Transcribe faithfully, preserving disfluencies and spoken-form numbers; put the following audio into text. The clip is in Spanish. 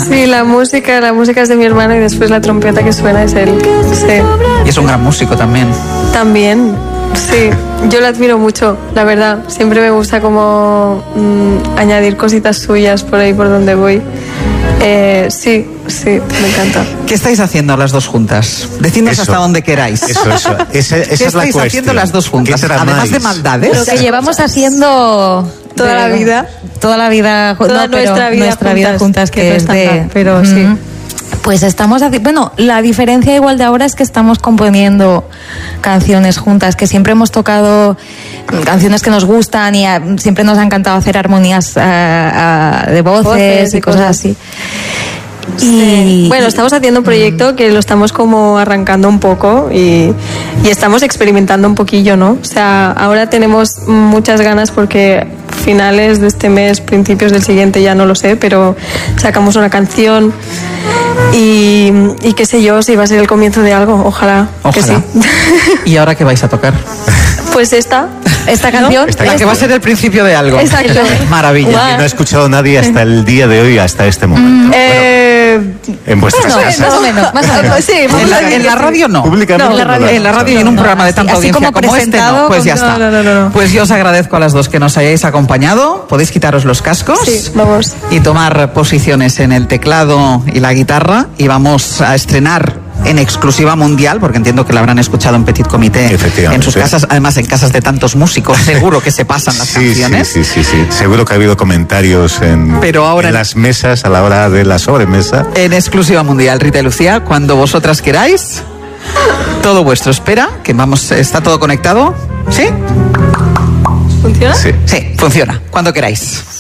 Sí, la música, la música es de mi hermano y después la trompeta que suena es él. Sí. Y es un gran músico también. También, sí. Yo lo admiro mucho, la verdad. Siempre me gusta como mmm, añadir cositas suyas por ahí por donde voy. Eh, sí, sí, me encanta. ¿Qué estáis haciendo las dos juntas? Decidnos Eso. hasta donde queráis. Eso, eso. Esa, esa ¿Qué es la estáis cuestión. haciendo las dos juntas? ¿Qué Además tramáis? de maldades. Lo que llevamos haciendo Toda la vida. Toda la vida, Toda no, pero nuestra vida nuestra juntas, vida juntas, que, que no es es tanta, de. pero sí. Mm. Pues estamos haci- bueno, la diferencia igual de ahora es que estamos componiendo canciones juntas, que siempre hemos tocado canciones que nos gustan y a- siempre nos ha encantado hacer armonías ah, ah, de voces, Voces y y cosas cosas. así. Sí. Y Bueno, estamos haciendo un proyecto que lo estamos como arrancando un poco y, y estamos experimentando un poquillo, ¿no? O sea, ahora tenemos muchas ganas porque finales de este mes, principios del siguiente, ya no lo sé, pero sacamos una canción y, y qué sé yo, si va a ser el comienzo de algo, ojalá, que Ojalá. sí. ¿Y ahora qué vais a tocar? Pues esta. esta canción, Esta La que va a ser el principio de algo. Exacto. Maravilla. Guau. Que no ha escuchado nadie hasta el día de hoy, hasta este momento. Eh, En vuestras bueno, casas. más o menos, más o menos. sí, En la, en la radio no. Públicamente. No, en la radio, en la radio y en un No, programa de así- tanta así audiencia como como, este, presentado, no. Pues ya no, está. no, no, no, no. Pues yo os agradezco a las dos que nos hayáis acompañado. Podéis quitaros los cascos Sí, vamos. y tomar posiciones en el teclado y la guitarra y vamos a estrenar en exclusiva mundial, porque entiendo que la habrán escuchado en Petit Comité Efectivamente. en sus casas, además en casas de tantos músicos, seguro que se pasan las Sí, sí, canciones. sí, sí, sí. Seguro que ha habido comentarios en, Pero ahora- en las mesas a la hora de la sobremesa. En exclusiva mundial, Rita y Lucía, cuando vosotras queráis, todo vuestro. Espera, que vamos, está todo conectado. ¿Sí? ¿Funciona? Sí. Sí, funciona. Cuando queráis.